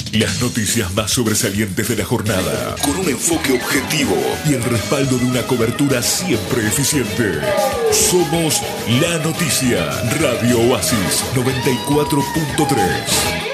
Las noticias más sobresalientes de la jornada, con un enfoque objetivo y el respaldo de una cobertura siempre eficiente. Somos La Noticia, Radio Oasis 94.3.